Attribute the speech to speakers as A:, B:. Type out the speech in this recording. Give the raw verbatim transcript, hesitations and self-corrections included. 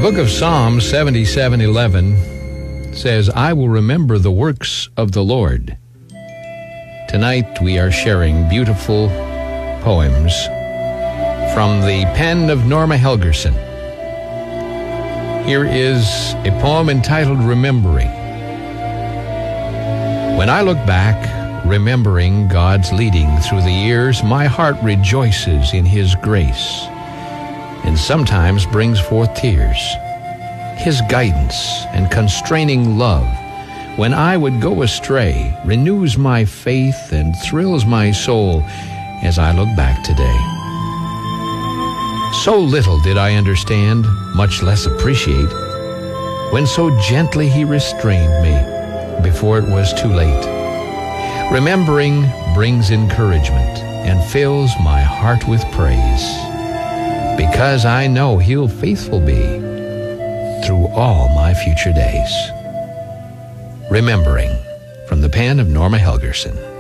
A: book of Psalms seventy-seven eleven says, I will remember the works of the Lord. Tonight we are sharing beautiful poems from the pen of Norma Helgerson. Here is a poem entitled Remembering. When I look back, remembering God's leading through the years, my heart rejoices in His grace and sometimes brings forth tears. His guidance and constraining love, when I would go astray, renews my faith and thrills my soul as I look back today. So little did I understand, much less appreciate, when so gently He restrained me before it was too late. Remembering brings encouragement and fills my heart with praise, because I know He'll faithful be through all my future days. Remembering, from the pen of Norma Helgerson.